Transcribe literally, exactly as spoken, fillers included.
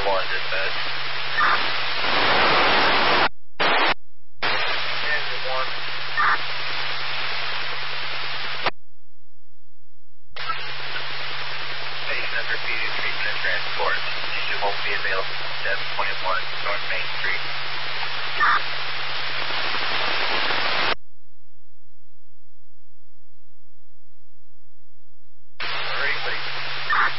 one, dispatch. Engine one. Patient under immediate treatment and transport. Engine won't be available seven twenty-one North Main Street.